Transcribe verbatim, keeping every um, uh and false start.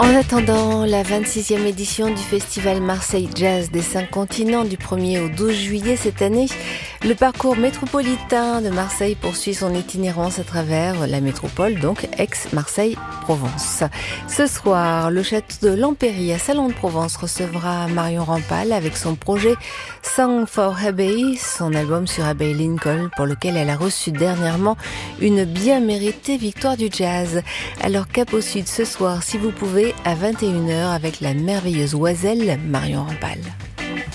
En attendant la vingt-sixième édition du festival Marseille Jazz des cinq continents du premier au douze juillet cette année, le parcours métropolitain de Marseille poursuit son itinérance à travers la métropole, donc ex-Marseille-Provence. Ce soir, le château de l'Empéry à Salon de Provence recevra Marion Rampal avec son projet Song for Abbey, son album sur Abbey Lincoln pour lequel elle a reçu dernièrement une bien méritée victoire du jazz. Alors Cap au Sud ce soir, si vous pouvez, à vingt et une heures avec la merveilleuse Oiselle Marion Rampal.